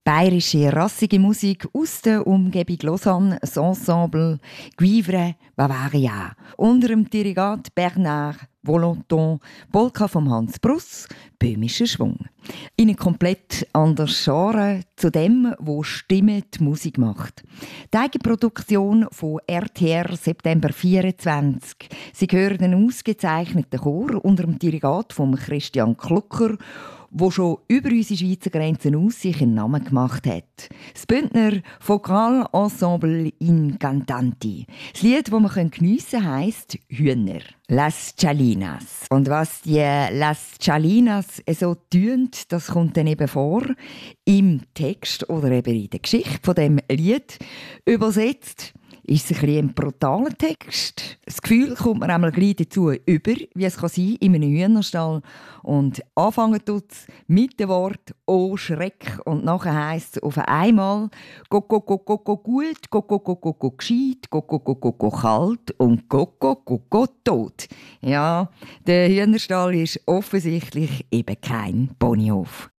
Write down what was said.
Bayerische, rassige Musik aus der Umgebung Lausanne, das Ensemble Guivre Bavaria. Unter dem Dirigat Bernard Volanton, Polka von Hans Bruss, böhmischer Schwung. In einem komplett anderes Genre zu dem, wo Stimme die Musik macht. Die Eigenproduktion von RTR September 24. Sie hören einen ausgezeichneten Chor unter dem Dirigat von Christian Klucker, wo schon über unsere Schweizer Grenzen aus sich einen Namen gemacht hat. Das Bündner Vokalensemble Incantanti. Das Lied, das man geniessen kann, heisst «Hühner». «Las Chalinas». Und was die «Las Chalinas» so tönt, das kommt dann eben vor im Text oder eben in der Geschichte von dem Lied. Übersetzt ist es ein brutaler Text. Das Gefühl kommt man einmal gleich dazu über, wie es sein kann in einem Hühnerstall. Und anfangen tut es mit dem Wort «Oh Schreck» und nachher heisst es auf einmal «Go, go, go, go, go gut», «Go, go, go, go, go gescheit», «Go, go, go, go, go kalt» und «Go, go, go, go tot». Ja, der Hühnerstall ist offensichtlich eben kein Ponyhof.